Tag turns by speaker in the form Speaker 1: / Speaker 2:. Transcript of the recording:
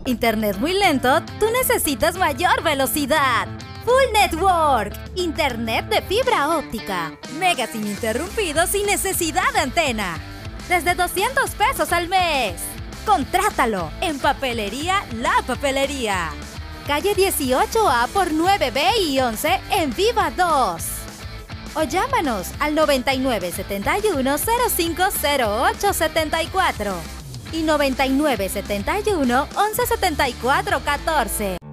Speaker 1: ¿Internet muy lento? Tú necesitas mayor velocidad. Full Network, internet de fibra óptica, megas ininterrumpidos sin necesidad de antena. Desde 200 pesos al mes. Contrátalo en Papelería La Papelería. Calle 18A por 9B y 11 en Viva 2. O llámanos al 9971-050874 y 9971-117414.